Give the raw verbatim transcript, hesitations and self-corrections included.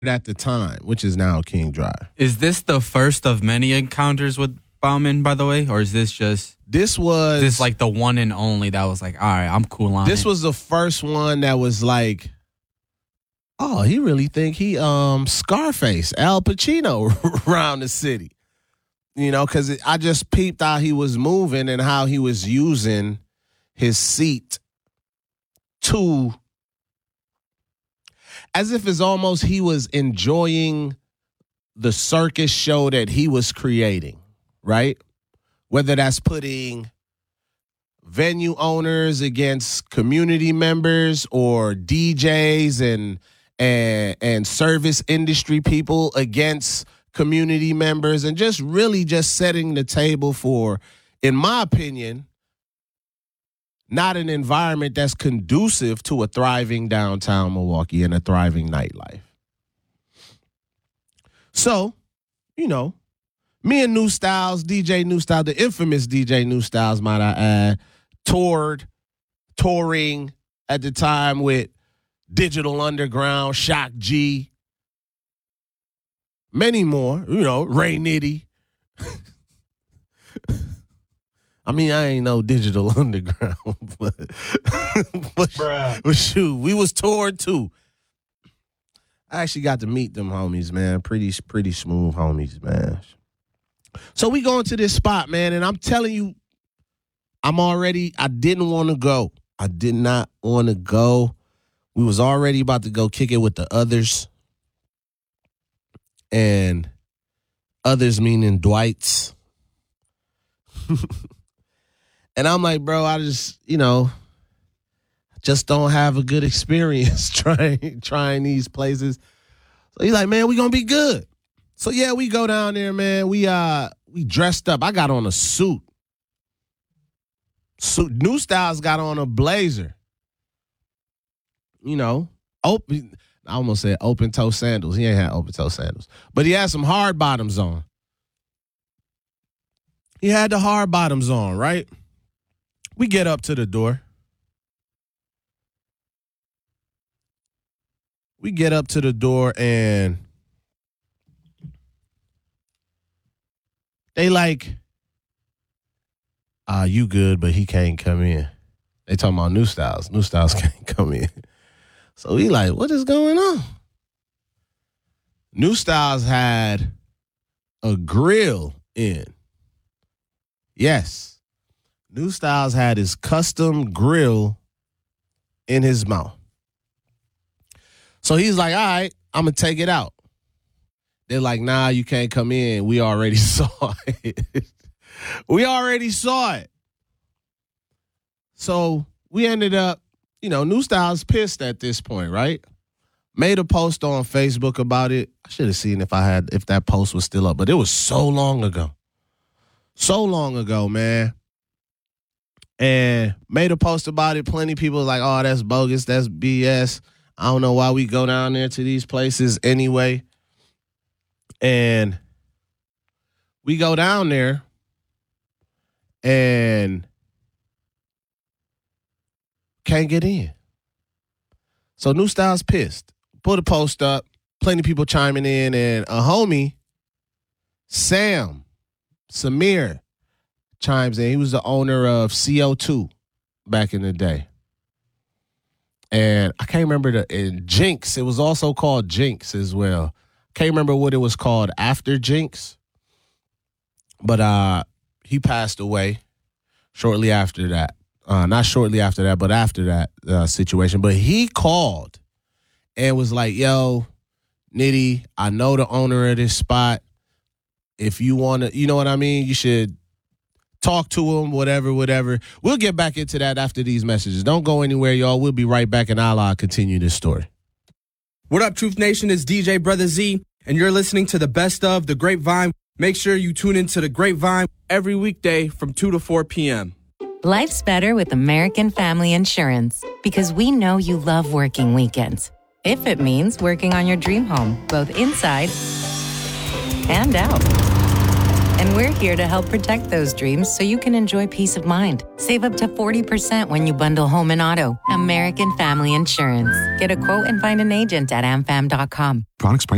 at the time, which is now King Drive. Is this the first of many encounters with Bauman, by the way? Or is this just... This was... This like the one and only that was like, all right, I'm cool on This it. was the first one that was like, oh, he really think he um Scarface, Al Pacino around the city. You know, because I just peeped how he was moving and how he was using his seat to... As if it's almost he was enjoying the circus show that he was creating, right? Whether that's putting venue owners against community members or D Js and and and service industry people against community members, and just really just setting the table for, in my opinion, not an environment that's conducive to a thriving downtown Milwaukee and a thriving nightlife. So, you know, me and New Styles, D J New Styles, the infamous D J New Styles, might I add, toured, touring at the time with Digital Underground, Shock G, many more, you know, Ray Nitty. I mean, I ain't no Digital Underground, but, but, but shoot, we was toured too. I actually got to meet them homies, man. Pretty, pretty smooth homies, man. So we going to this spot, man, and I'm telling you, I'm already, I didn't want to go. I did not want to go. We was already about to go kick it with the others. And others meaning Dwight's. And I'm like, bro, I just, you know, just don't have a good experience trying trying these places. So he's like, man, we gonna be good. So yeah, we go down there, man. We uh we dressed up. I got on a suit. Suit. New Styles got on a blazer. You know, open. I almost said open toe sandals. He ain't had open toe sandals, but he had some hard bottoms on. He had the hard bottoms on, right? We get up to the door. We get up to the door and they like, ah, you good, but he can't come in. They talking about New Styles. New Styles can't come in. So we like, what is going on? New Styles had a grill in. Yes. New Styles had his custom grill in his mouth. So he's like, all right, I'm going to take it out. They're like, nah, you can't come in. We already saw it. We already saw it. So we ended up, you know, New Styles pissed at this point, right? Made a post on Facebook about it. I should have seen if I had, if that post was still up, but it was so long ago. So long ago, man. And made a post about it. Plenty of people was like, oh, that's bogus. That's B S. I don't know why we go down there to these places anyway. And we go down there and can't get in. So New Styles pissed. Put a post up. Plenty of people chiming in. And a homie, Sam, Samir, chimes in. He was the owner of C O two back in the day. And I can't remember the and Jinx. It was also called Jinx as well. Can't remember what it was called after Jinx. But uh, he passed away shortly after that. Uh, not shortly after that, but after that uh, situation. But he called and was like, yo, Nitty, I know the owner of this spot. If you want to, you know what I mean? You should talk to him, whatever, whatever. We'll get back into that after these messages. Don't go anywhere, y'all. We'll be right back, and I'll continue this story. What up, Truth Nation? It's D J Brother Z, and you're listening to the best of The Grapevine. Make sure you tune into The Grapevine every weekday from two to four p.m. Life's better with American Family Insurance because we know you love working weekends. If it means working on your dream home, both inside and out. And we're here to help protect those dreams so you can enjoy peace of mind. Save up to forty percent when you bundle home and auto. American Family Insurance. Get a quote and find an agent at am fam dot com. Products priced